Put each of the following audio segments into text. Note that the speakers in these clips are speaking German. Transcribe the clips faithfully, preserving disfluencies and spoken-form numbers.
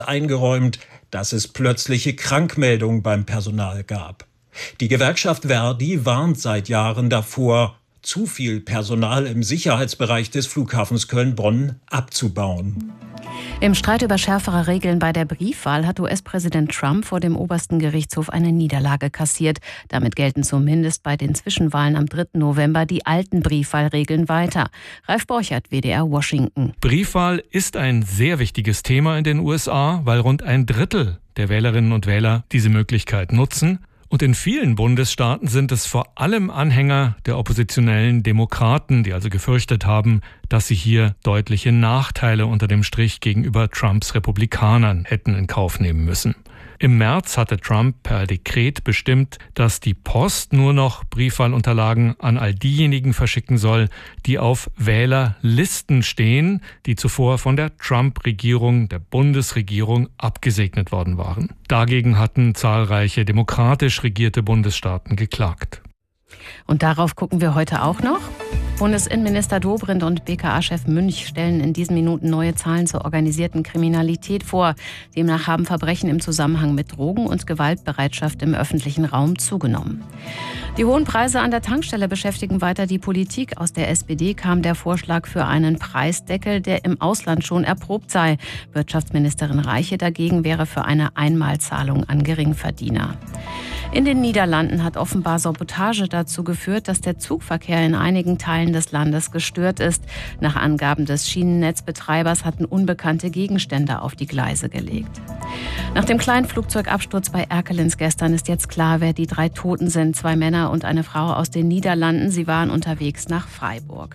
eingeräumt, dass es plötzliche Krankmeldungen beim Personal gab. Die Gewerkschaft Verdi warnt seit Jahren davor, zu viel Personal im Sicherheitsbereich des Flughafens Köln-Bonn abzubauen. Im Streit über schärfere Regeln bei der Briefwahl hat U S-Präsident Trump vor dem obersten Gerichtshof eine Niederlage kassiert. Damit gelten zumindest bei den Zwischenwahlen am dritten November die alten Briefwahlregeln weiter. Ralf Borchert, W D R Washington. Briefwahl ist ein sehr wichtiges Thema in den U S A, weil rund ein Drittel der Wählerinnen und Wähler diese Möglichkeit nutzen. Und in vielen Bundesstaaten sind es vor allem Anhänger der oppositionellen Demokraten, die also gefürchtet haben, dass sie hier deutliche Nachteile unter dem Strich gegenüber Trumps Republikanern hätten in Kauf nehmen müssen. Im März hatte Trump per Dekret bestimmt, dass die Post nur noch Briefwahlunterlagen an all diejenigen verschicken soll, die auf Wählerlisten stehen, die zuvor von der Trump-Regierung, der Bundesregierung, abgesegnet worden waren. Dagegen hatten zahlreiche demokratisch regierte Bundesstaaten geklagt. Und darauf gucken wir heute auch noch. Bundesinnenminister Dobrindt und B K A-Chef Münch stellen in diesen Minuten neue Zahlen zur organisierten Kriminalität vor. Demnach haben Verbrechen im Zusammenhang mit Drogen und Gewaltbereitschaft im öffentlichen Raum zugenommen. Die hohen Preise an der Tankstelle beschäftigen weiter die Politik. Aus der S P D kam der Vorschlag für einen Preisdeckel, der im Ausland schon erprobt sei. Wirtschaftsministerin Reiche dagegen wäre für eine Einmalzahlung an Geringverdiener. In den Niederlanden hat offenbar Sabotage dazu geführt, dass der Zugverkehr in einigen Teilen des Landes gestört ist. Nach Angaben des Schienennetzbetreibers hatten Unbekannte Gegenstände auf die Gleise gelegt. Nach dem kleinen Flugzeugabsturz bei Erkelenz gestern ist jetzt klar, wer die drei Toten sind. Zwei Männer und eine Frau aus den Niederlanden. Sie waren unterwegs nach Freiburg.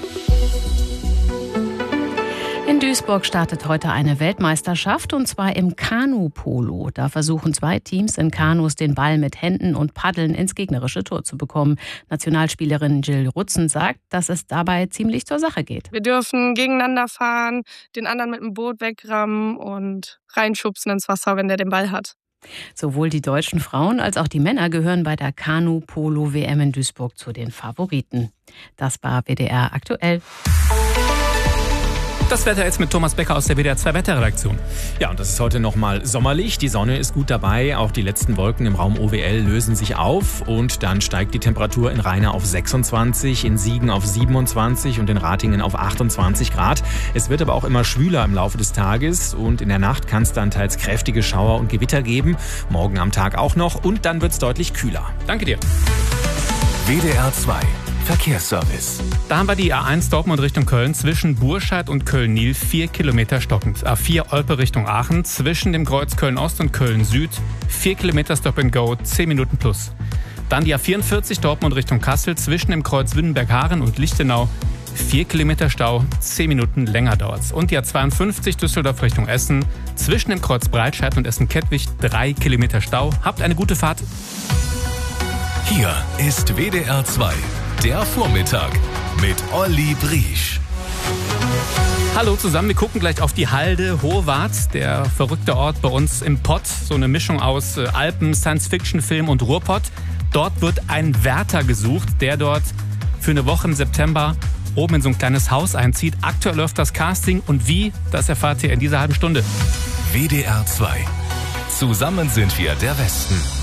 In Duisburg startet heute eine Weltmeisterschaft, und zwar im Kanu-Polo. Da versuchen zwei Teams in Kanus den Ball mit Händen und Paddeln ins gegnerische Tor zu bekommen. Nationalspielerin Jill Rutzen sagt, dass es dabei ziemlich zur Sache geht. Wir dürfen gegeneinander fahren, den anderen mit dem Boot wegrammen und reinschubsen ins Wasser, wenn der den Ball hat. Sowohl die deutschen Frauen als auch die Männer gehören bei der Kanu-Polo-W M in Duisburg zu den Favoriten. Das war W D R aktuell. Das Wetter jetzt mit Thomas Becker aus der W D R zwei Wetterredaktion. Ja, und das ist heute nochmal sommerlich. Die Sonne ist gut dabei. Auch die letzten Wolken im Raum O W L lösen sich auf. Und dann steigt die Temperatur in Rheine auf sechsundzwanzig, in Siegen auf siebenundzwanzig und in Ratingen auf achtundzwanzig Grad. Es wird aber auch immer schwüler im Laufe des Tages. Und in der Nacht kann es dann teils kräftige Schauer und Gewitter geben. Morgen am Tag auch noch. Und dann wird es deutlich kühler. Danke dir. W D R zwei Verkehrsservice. Da haben wir die A eins Dortmund Richtung Köln zwischen Burscheid und Köln-Nil vier Kilometer stockend. A vier Olpe Richtung Aachen zwischen dem Kreuz Köln-Ost und Köln-Süd vier Kilometer Stop and Go, zehn Minuten plus. Dann die A vierundvierzig Dortmund Richtung Kassel zwischen dem Kreuz Wünnenberg-Haaren und Lichtenau vier Kilometer Stau, zehn Minuten länger dauert's. Und die A zweiundfünfzig Düsseldorf Richtung Essen zwischen dem Kreuz Breitscheid und Essen-Kettwig drei Kilometer Stau. Habt eine gute Fahrt. Hier ist W D R zwei. Der Vormittag mit Olli Briesch. Hallo zusammen, wir gucken gleich auf die Halde Hohwart, der verrückte Ort bei uns im Pott. So eine Mischung aus Alpen, Science-Fiction-Film und Ruhrpott. Dort wird ein Wärter gesucht, der dort für eine Woche im September oben in so ein kleines Haus einzieht. Aktuell läuft das Casting, und wie, das erfahrt ihr in dieser halben Stunde. W D R zwei. Zusammen sind wir der Westen.